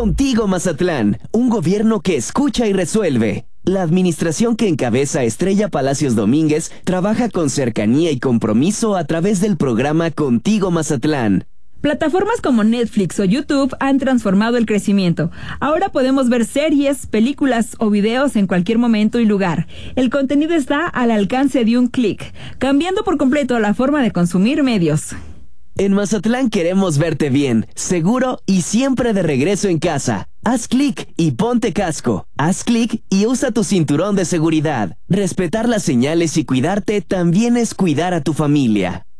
Contigo Mazatlán, un gobierno que escucha y resuelve. La administración que encabeza Estrella Palacios Domínguez trabaja con cercanía y compromiso a través del programa Contigo Mazatlán. Plataformas como Netflix o YouTube han transformado el crecimiento. Ahora podemos ver series, películas o videos en cualquier momento y lugar. El contenido está al alcance de un clic, cambiando por completo la forma de consumir medios. En Mazatlán queremos verte bien, seguro y siempre de regreso en casa. Haz clic y ponte casco. Haz clic y usa tu cinturón de seguridad. Respetar las señales y cuidarte también es cuidar a tu familia.